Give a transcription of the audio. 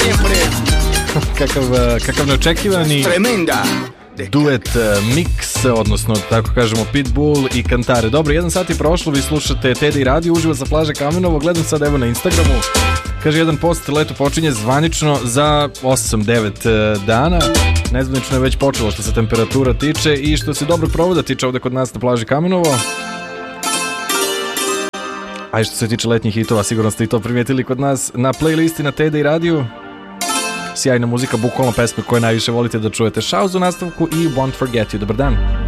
Kakav neočekivani duet mix, odnosno tako kažemo Pitbull i Kantare. Dobro, 1 sat je prošlo, vi slušate Teddy Radio uživo sa plaže Kamenovo. Gledam sad evo na Instagramu, kaže jedan post, leto počinje zvanično za 8-9 dana. Nezvanično je već počelo što se temperatura tiče i što se dobrog provoda tiče ovde kod nas na plaži Kamenovo. A i što se tiče letnjih hitova, sigurno ste i to primijetili kod nas na playlisti na Teddy Radio. Sjajna muzika, bukvalno pesme koje najviše volite da čujete. Šauz u nastavku i Won't Forget You. Dobar dan.